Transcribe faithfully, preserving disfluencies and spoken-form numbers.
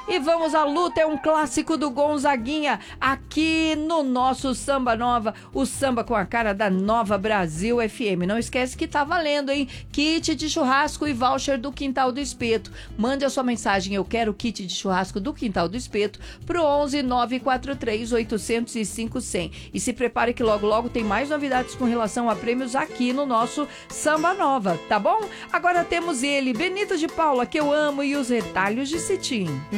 E vamos à luta, é um clássico do Gonzaguinha, aqui no nosso Samba Nova, o samba com a cara da Nova Brasil F M. Não esquece que tá valendo, hein? Kit de churrasco e voucher do Quintal do Espeto. Mande a sua mensagem, eu quero kit de churrasco do Quintal do Espeto, pro onze nove quatro três oito zero cinco zero zero. E se prepare que logo logo tem mais novidades com relação a prêmios aqui no nosso Samba Nova, tá bom? Agora temos ele, Benito de Paula, que eu amo, e os retalhos de cetim.